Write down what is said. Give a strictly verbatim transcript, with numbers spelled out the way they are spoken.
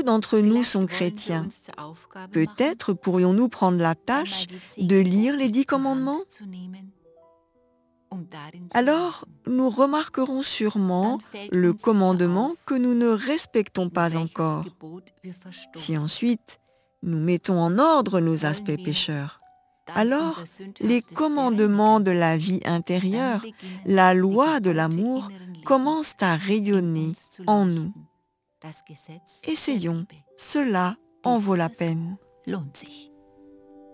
d'entre nous sont chrétiens. Peut-être pourrions-nous prendre la tâche de lire les dix commandements? Alors, nous remarquerons sûrement le commandement que nous ne respectons pas encore. Si ensuite, nous mettons en ordre nos aspects pécheurs, alors les commandements de la vie intérieure, la loi de l'amour, commencent à rayonner en nous. Essayons, cela en vaut la peine.